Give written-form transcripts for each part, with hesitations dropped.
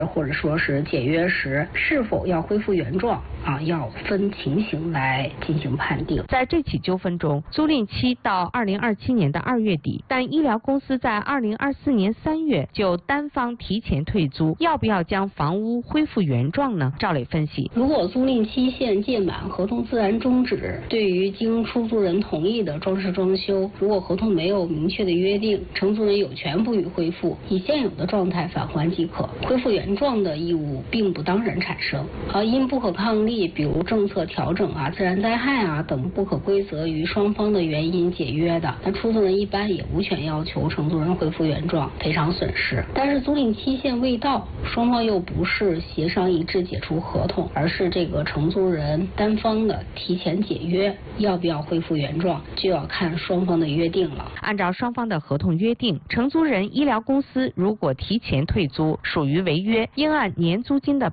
或者说是解约时是否要恢复原状要分情形来进行判定。 在这起纠纷中，租赁期到2027年的2月底，但医疗公司在2024年3月就单方提前退租，要不要将房屋恢复原状呢？赵磊分析， 如果租赁期限届满，合同自然终止，对于经出租人同意的装饰装修，如果合同没有明确的约定，承租人有权不予恢复，以现有的状态返还即可，恢复原状的义务并不当然产生。因不可抗力，比如政策调整自然灾害等不可归责于双方的原因解约的，那出租人一般也无权要求承租人恢复原状赔偿损失。但是租赁期限未到，双方又不是协商一致解除合同，而是这个承租人单方的提前解约，要不要恢复原状就要看双方的约定了。 按照双方的合同约定，承租人医疗公司如果提前退租属于违约，应按年租金的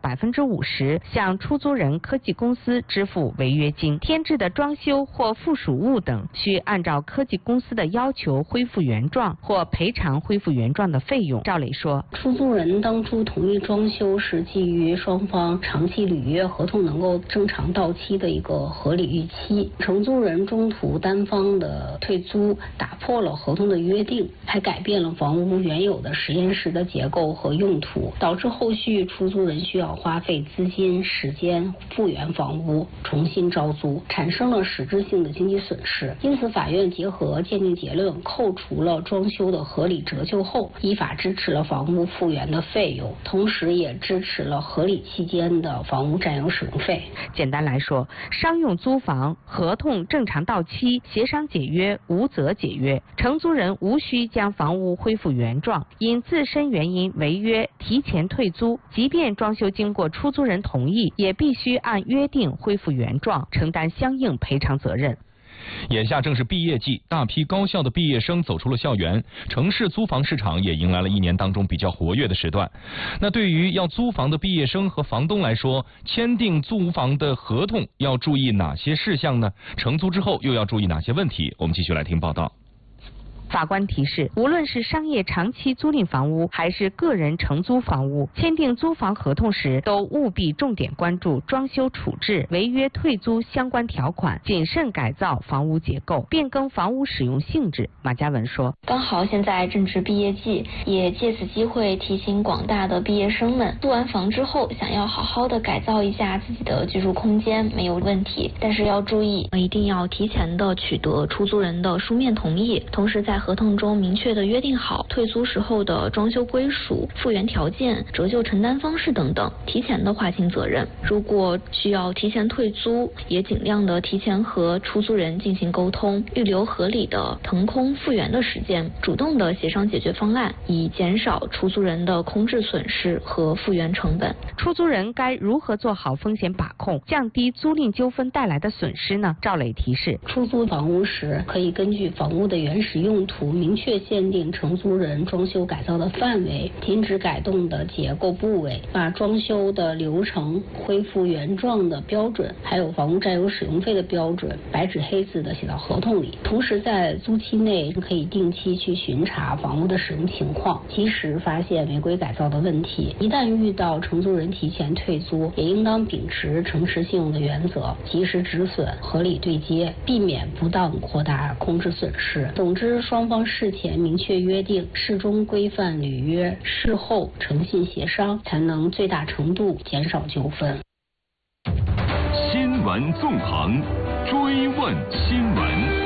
50%向出租人科技公司支付违约金，添置的装修或附属物等需按照科技公司的要求恢复原状或赔偿恢复原状的费用。赵磊说， 出租人当初同意装修是基于双方长期履约合同能够正常到期的一个合理预期，承租人中途单方的退租打破了合同的约定，还改变了房屋原有的实验室的结构和用途，导致后续出租人需要花费资金时间复原房屋重新招租，产生了实质性的经济损失。因此法院结合鉴定结论，扣除了装修的合理折旧后，依法支持了房屋复原的费用，同时也支持了合理期间的房屋占有使用费。 简单来说，商用租房合同正常到期，协商解约无责解约，承租人无需将房屋恢复原状，因自身原因违约提前退租，即便装修经过出租人同意，也必须按约定恢复原状，承担相应赔偿责任。 眼下正是毕业季，大批高校的毕业生走出了校园，城市租房市场也迎来了1年当中比较活跃的时段。那对于要租房的毕业生和房东来说，签订租房的合同要注意哪些事项呢？承租之后又要注意哪些问题？我们继续来听报道。 法官提示，无论是商业长期租赁房屋还是个人承租房屋，签订租房合同时都务必重点关注装修处置、违约退租相关条款，谨慎改造房屋结构，变更房屋使用性质。马嘉文说， 刚好现在正值毕业季，也借此机会提醒广大的毕业生们，租完房之后想要好好的改造一下自己的居住空间没有问题，但是要注意，一定要提前的取得出租人的书面同意，同时在合同中明确的约定好退租时候的装修归属、复原条件、折旧承担方式等等，提前的划清责任。如果需要提前退租，也尽量的提前和出租人进行沟通，预留合理的腾空复原的时间，主动的协商解决方案，以减少出租人的空置损失和复原成本。 出租人该如何做好风险把控，降低租赁纠纷带来的损失呢？赵磊提示， 出租房屋时可以根据房屋的原始用途明确限定承租人装修改造的范围，停止改动的结构部位，把装修的流程、恢复原状的标准，还有房屋占有使用费的标准，白纸黑字的写到合同里。同时在租期内可以定期去巡查房屋的使用情况，及时发现违规改造的问题。一旦遇到承租人提前退租，也应当秉持诚实信用的原则，及时止损，合理对接，避免不当扩大空置损失。总之，双方事前明确约定，事中规范履约，事后诚信协商，才能最大程度减少纠纷。 新闻纵横，追问新闻。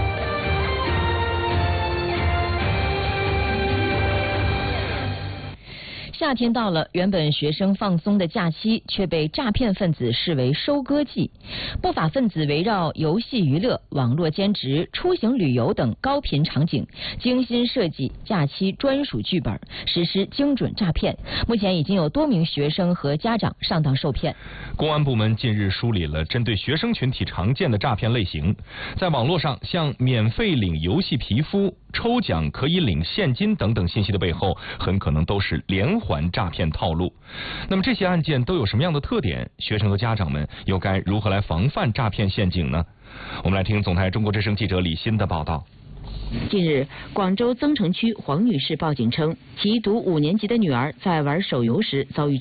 夏天到了，原本学生放松的假期却被诈骗分子视为收割季。不法分子围绕游戏娱乐、网络兼职、出行旅游等高频场景，精心设计假期专属剧本，实施精准诈骗。目前已经有多名学生和家长上当受骗。 公安部门近日梳理了针对学生群体常见的诈骗类型，在网络上像免费领游戏皮肤、抽奖可以领现金等等信息的背后，很可能都是连环诈骗套路。那么这些案件都有什么样的特点？学生和家长们又该如何来防范诈骗陷阱呢？我们来听总台中国之声记者李欣的报道。 近日，广州增城区黄女士报警称，其读5年级的女儿在玩手游时遭遇